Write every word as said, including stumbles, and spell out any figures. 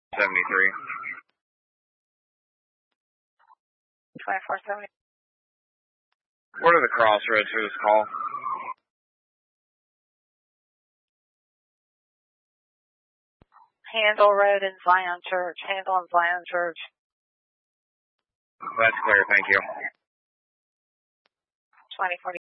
seventy-three. twenty-four seventy. What are the crossroads for this call? Handle Road and Zion Church. Handle and Zion Church. That's clear, thank you. twenty forty.